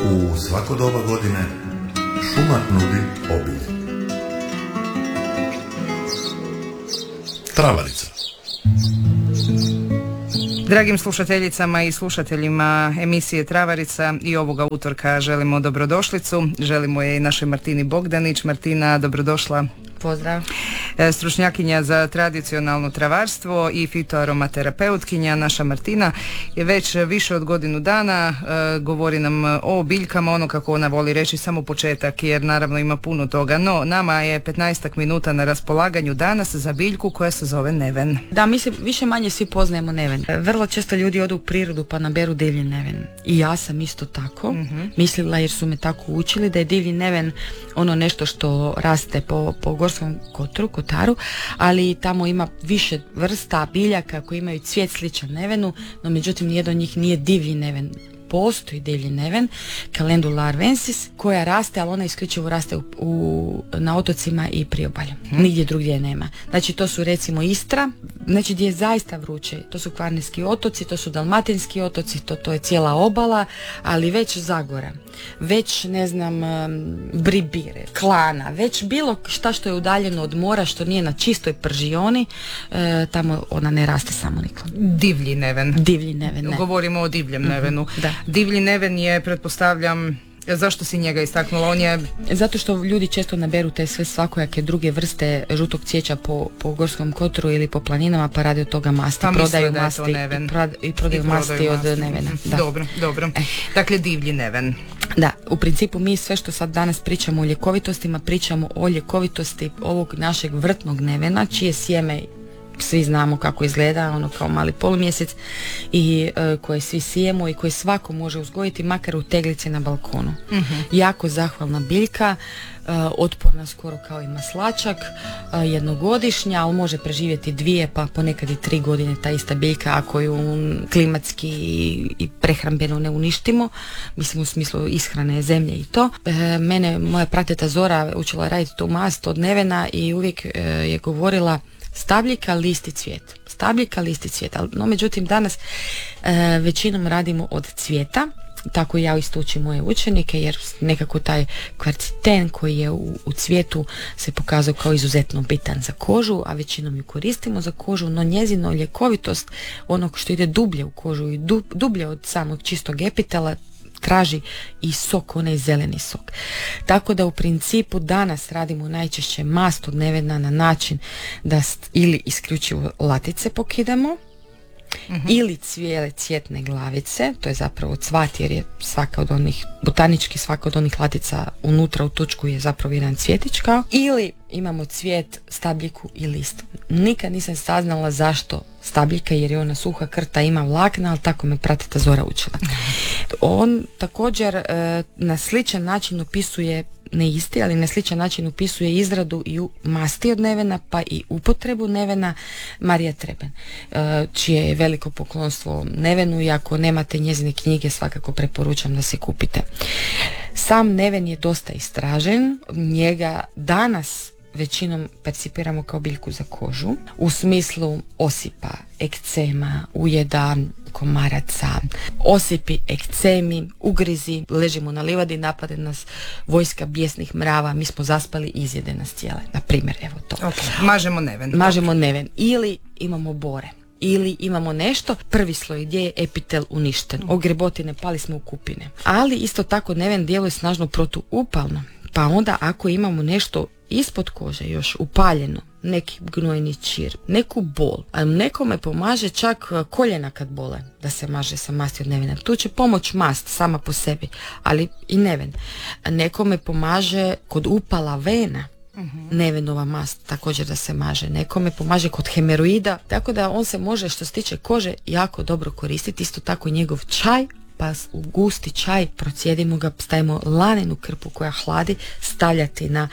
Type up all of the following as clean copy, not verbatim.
U svako doba godine šuma nudi obilje. Travarica. Dragim slušateljicama i slušateljima emisije Travarica i ovoga utorka želimo dobrodošlicu. Želimo je i našoj Martini Bogdanić. Martina, dobrodošla. Pozdrav. Stručnjakinja za tradicionalno travarstvo i fitoaromaterapeutkinja. Naša Martina je već više od godinu dana, govori nam o biljkama, ono kako ona voli reći, samo početak, jer naravno ima puno toga. No, nama je 15 minuta na raspolaganju danas za biljku koja se zove neven. Da, mi se više manje svi poznajemo neven. Vrlo često ljudi odu u prirodu pa naberu divlji neven. I ja sam isto tako mislila, jer su me tako učili, da je divlji neven ono nešto što raste po Gorskom kotaru, ali tamo ima više vrsta biljaka koji imaju cvijet sličan nevenu, no međutim nijedan od njih nije divlji neven. Postoji divlji neven, Calendula arvensis, koja raste, ali ona isključivo raste na otocima i priobalju. Nigdje drugdje je nema. Znači to su recimo Istra, znači gdje je zaista vruće. To su Kvarnerski otoci, to su Dalmatinski otoci, to je cijela obala, ali već Zagora, već ne znam Bribire, Klana, već bilo šta što je udaljeno od mora, što nije na čistoj pržioni, tamo ona ne raste samo niklo. Divlji neven. Divlji neven, ne. Govorimo o divljem nevenu. Da. Divlji neven je, pretpostavljam, zašto si njega istaknula? On je... Zato što ljudi često naberu te sve svakojake druge vrste žutog cvijeća po Gorskom kotaru ili po planinama, pa radi od toga masti. Pa prodaju da masti i prodaju masti od nevena. Da. Dobro. Dakle, divlji neven. Da, u principu mi sve što sad danas pričamo o ljekovitostima, pričamo o ljekovitosti ovog našeg vrtnog nevena, čije sjeme svi znamo kako izgleda, ono kao mali polumjesec, i koje svi sijemo i koje svako može uzgojiti, makar u teglici na balkonu. Jako zahvalna biljka, otporna skoro kao i maslačak, jednogodišnja, ali može preživjeti 2 pa ponekad i 3 godine ta ista biljka ako ju klimatski i prehrambeno ne uništimo, mislim u smislu ishrane zemlje i to. Mene moja prateta Zora učila raditi tu mast od nevena i uvijek je govorila stabljika, listi, cvijet. Stabljika, listi, cvijet. No, međutim, danas većinom radimo od cvijeta. Tako ja isto učim moje učenike, jer nekako taj kvarciten koji je u cvijetu se pokazao kao izuzetno bitan za kožu, a većinom ju koristimo za kožu, no njezino ljekovitost, onog što ide dublje u kožu i dublje od samog čistog epitela, traži i sok, onaj zeleni sok. Tako da u principu danas radimo najčešće mast od nevena na način da ili isključivo latice pokidamo, ili cvjetne glavice, to je zapravo cvat, jer je svaka od onih, botanički svaka od onih latica unutra u tučku je zapravo jedan cvjetić kao, ili imamo cvijet, stabljiku i list. Nikad nisam saznala zašto stabljika, jer je ona suha krta, ima vlakna, ali tako me pratita Zora učila. On također na sličan način opisuje, ne isti, ali na sličan način opisuje izradu i masti od nevena, pa i upotrebu nevena, Marija Treben, čije je veliko poklonstvo nevenu, i ako nemate njezine knjige svakako preporučam da se kupite. Sam neven je dosta istražen, njega danas većinom percipiramo kao biljku za kožu, u smislu osipa, ekcema, ujeda, komaraca, osipi, ekcemi, ugrizi, ležimo na livadi, napade nas vojska bijesnih mrava, mi smo zaspali i izjede nas cijele. Na primjer, evo to. Okay. Mažemo neven. Ili imamo bore. Ili imamo nešto, prvi sloj gdje je epitel uništen. Ogrebotine, pali smo u kupine. Ali isto tako neven djeluje snažno protuupalno. Pa onda ako imamo nešto ispod kože još upaljeno, neki gnojni čir, neku bol, a nekome pomaže čak koljena kad bole da se maže sa masti od nevena. Tu će pomoć mast sama po sebi, ali i neven. Nekome pomaže kod upala vena, nevenova mast također da se maže. Nekome pomaže kod hemeroida, tako da on se može, što se tiče kože, jako dobro koristiti. Isto tako njegov čaj, pa u gusti čaj procijedimo ga, stavimo lanenu krpu koja hladi, stavljati na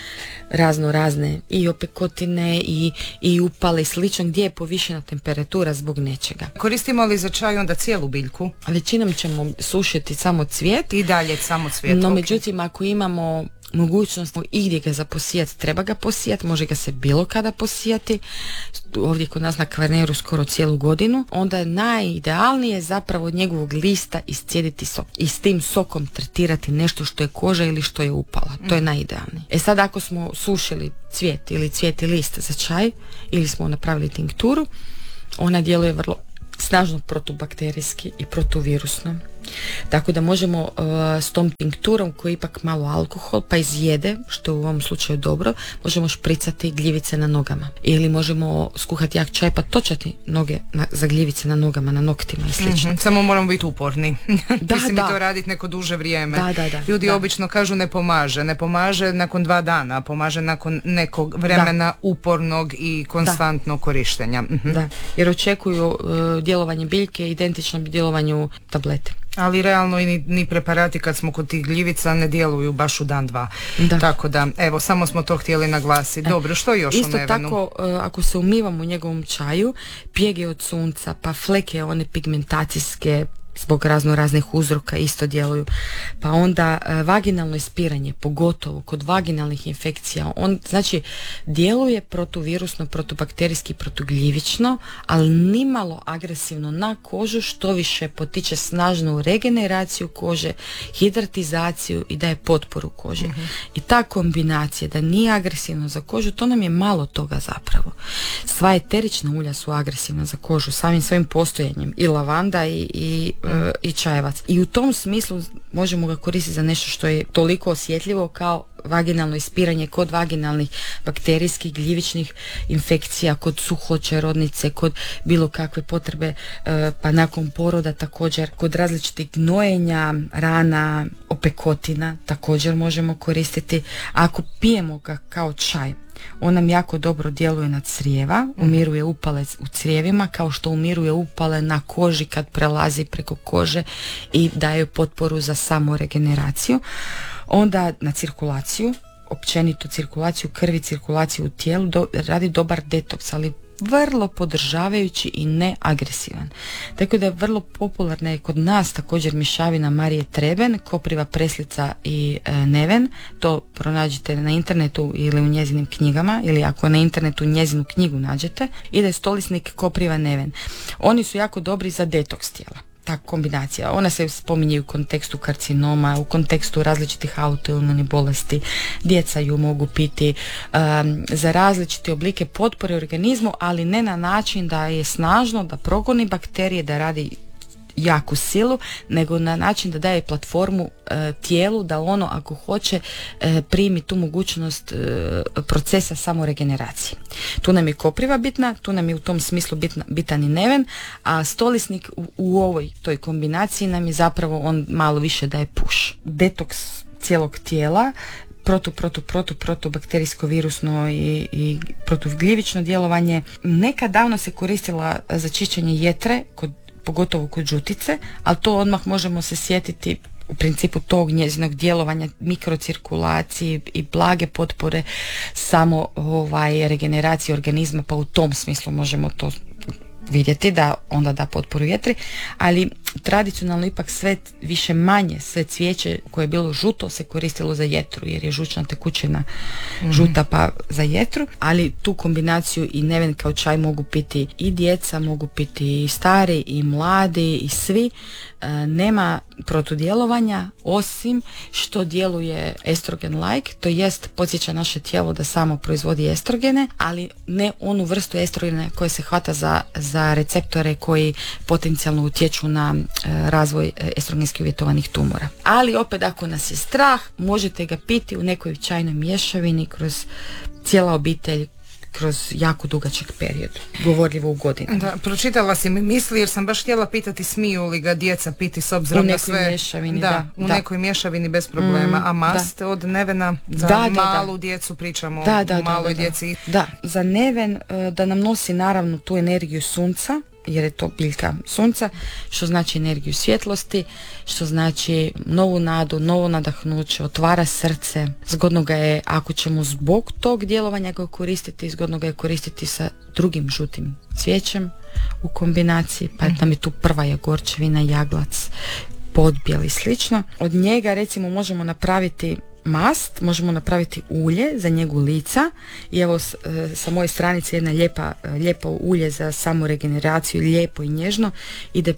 razne i opekotine i upale i slično gdje je povišena temperatura zbog nečega. Koristimo li za čaj onda cijelu biljku? Većinom ćemo sušiti samo cvijet. I dalje samo cvijet. No međutim ako imamo mogućnost i gdje ga za posijati, treba ga posijati, može ga se bilo kada posijati, ovdje kod nas na Kvarneru skoro cijelu godinu, onda je najidealnije zapravo od njegovog lista iscijediti sok i s tim sokom tretirati nešto što je koža ili što je upala. To je najidealnije. Sad ako smo sušili cvijet ili cvijet i list za čaj ili smo napravili tinkturu, ona djeluje vrlo snažno protubakterijski i protuvirusno. Tako da možemo s tom tinkturom koji je ipak malo alkohol pa izjede, što je u ovom slučaju dobro, možemo špricati gljivice na nogama. Ili možemo skuhati jak čaj pa točati noge za gljivice na nogama, na noktima i slično. Samo moramo biti uporni. Mislim da. I to raditi neko duže vrijeme. Da. Ljudi obično kažu ne pomaže nakon 2 dana, pomaže nakon nekog vremena upornog i konstantnog korištenja. Da, jer očekuju djelovanje biljke identično djelovanju tablete. Ali realno i ni preparati kad smo kod tih gljivica ne djeluju baš u dan, 2. Tako da, evo, samo smo to htjeli naglasiti. Dobro, što još isto o nevenu? Isto tako, ako se umivamo u njegovom čaju, pjege od sunca, pa fleke one pigmentacijske zbog raznih uzroka isto djeluju. Pa onda vaginalno ispiranje, pogotovo kod vaginalnih infekcija, on znači djeluje protuvirusno, protubakterijski, protugljivično, ali nimalo agresivno na kožu, što više potiče snažnu regeneraciju kože, hidratizaciju i daje potporu koži. I ta kombinacija da nije agresivno za kožu, to nam je malo toga zapravo. Sva eterična ulja su agresivna za kožu samim svojim postojanjem, i lavanda i čajevac. I u tom smislu možemo ga koristiti za nešto što je toliko osjetljivo kao vaginalno ispiranje kod vaginalnih bakterijskih, gljivičnih infekcija, kod suhoće rodnice, kod bilo kakve potrebe, pa nakon poroda također, kod različitih gnojenja, rana, opekotina također možemo koristiti. Ako pijemo ga kao čaj, on nam jako dobro djeluje na crijeva, umiruje upale u crijevima kao što umiruje upale na koži kad prelazi preko kože i daje potporu za samoregeneraciju. Onda na cirkulaciju, općenito cirkulaciju krvi, cirkulaciju u tijelu, radi dobar detoks, ali vrlo podržavajući i neagresivan. Tako da je vrlo popularna je kod nas također mješavina Marije Treben, kopriva preslica i neven. To pronađete na internetu ili u njezinim knjigama, ili ako na internetu njezinu knjigu nađete, i da je stolisnik kopriva neven. Oni su jako dobri za detoks tijela. Ta kombinacija, ona se spominje u kontekstu karcinoma, u kontekstu različitih autoimunih bolesti, djeca ju mogu piti za različite oblike potpore organizmu, ali ne na način da je snažno, da progoni bakterije, da radi jaku silu, nego na način da daje platformu tijelu da ono, ako hoće, primi tu mogućnost procesa samoregeneracije. Tu nam je kopriva bitna, tu nam je u tom smislu bitan i neven, a stolisnik u ovoj toj kombinaciji nam je zapravo, on malo više daje push. Detoks cijelog tijela, protubakterijsko virusno i protugljivično djelovanje. Nekad davno se koristila za čišćenje jetre, pogotovo kod žutice, ali to odmah možemo se sjetiti u principu tog njezinog djelovanja, mikrocirkulacije i blage potpore samo regeneracije organizma, pa u tom smislu možemo to vidjeti da onda da potporu jetri, ali tradicionalno ipak sve više manje, sve cvijeće koje je bilo žuto se koristilo za jetru, jer je žučna tekućina žuta, pa za jetru, ali tu kombinaciju i neven kao čaj mogu piti i djeca, mogu piti i stari i mladi i svi. Nema protudjelovanja osim što djeluje estrogen-like, to jest podsjeća naše tijelo da samo proizvodi estrogene, ali ne onu vrstu estrogena koja se hvata za receptore koji potencijalno utječu na razvoj estrogenski uvjetovanih tumora. Ali opet, ako nas je strah, možete ga piti u nekoj čajnoj mješavini kroz cijela obitelj, kroz jako dugačak period, govorljivo u godinu. Da, pročitala si mi misli, jer sam baš htjela pitati smiju li ga djeca piti s obzirom na sve. Mješavini, u nekoj mješavini bez problema, a mast od nevena za malu djecu pričamo o maloj djeci. Da, za neven da nam nosi naravno tu energiju sunca, jer je to biljka sunca, što znači energiju svjetlosti, što znači novu nadu, novo nadahnuće, otvara srce. Zgodno ga je, ako ćemo zbog tog djelovanja ga koristiti, zgodno ga je koristiti sa drugim žutim cvijećem u kombinaciji, pa nam je tu prva jagorčevina, jaglac, podbijel i slično. Od njega recimo možemo napraviti mast, možemo napraviti ulje za njegu lica i evo sa moje stranice jedna lijepo ulje za samoregeneraciju, lijepo i nježno, ide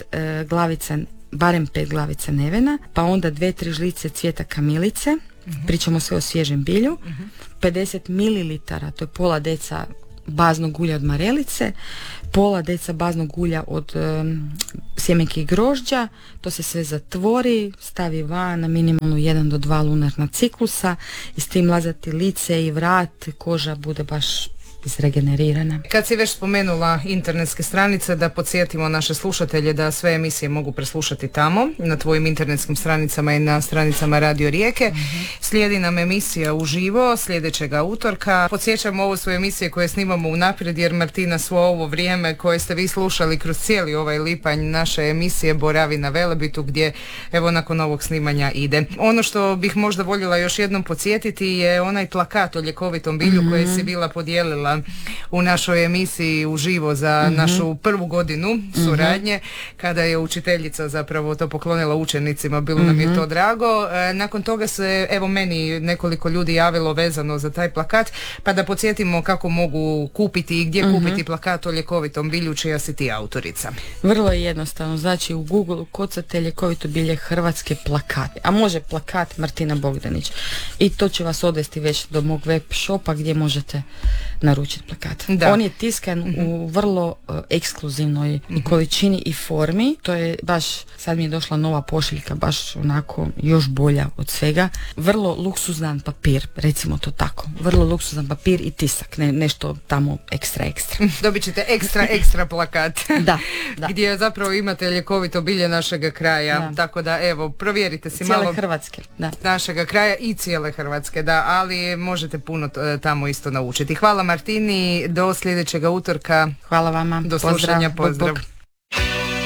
5 glavica, barem 5 glavica nevena, pa onda 2-3 žlice cvijeta kamilice, pričamo sve o svježem bilju, 50 ml, to je pola deca baznog ulja od marelice, pola deca baznog ulja od sjemenki grožđa, to se sve zatvori, stavi van na minimalno 1 do 2 lunarna ciklusa i s tim lazati lice i vrat, koža bude baš izregenerirana. Kad si već spomenula internetske stranice, da podsjetimo naše slušatelje da sve emisije mogu preslušati tamo, na tvojim internetskim stranicama i na stranicama Radio Rijeke. Slijedi nam emisija uživo sljedećega utorka. Podsjećamo ovo su emisije koje snimamo unaprijed jer Martina svo ovo vrijeme koje ste vi slušali kroz cijeli ovaj lipanj naše emisije boravi na Velebitu gdje evo nakon ovog snimanja ide. Ono što bih možda voljela još jednom podsjetiti je onaj plakat o ljekovitom bilju koji si bila podijelila u našoj emisiji uživo za našu prvu godinu suradnje, kada je učiteljica zapravo to poklonila učenicima, bilo nam je to drago. Nakon toga se evo meni nekoliko ljudi javilo vezano za taj plakat, pa da podsjetimo kako mogu kupiti i gdje kupiti plakat o ljekovitom bilju, čija si ti autorica. Vrlo je jednostavno, znači u Google kucate ljekovito bilje hrvatske plakate, a može plakat Martina Bogdanić i to će vas odvesti već do mog web shopa gdje možete naručiti plakat. Da. On je tiskan u vrlo ekskluzivnoj količini i formi. To je baš, sad mi je došla nova pošiljka, baš onako još bolja od svega. Vrlo luksuzan papir, recimo to tako. Vrlo luksuzan papir i tisak, nešto tamo ekstra. Dobit ćete ekstra plakat. Da. Gdje zapravo imate ljekovito bilje našega kraja. Da. Tako da evo, provjerite si cijele malo Hrvatske, da. Našega kraja i cijele Hrvatske, da, ali možete puno tamo isto naučiti. Hvala Martini, do sljedećega utorka. Hvala vama. Do slušanja, pozdrav. Bog.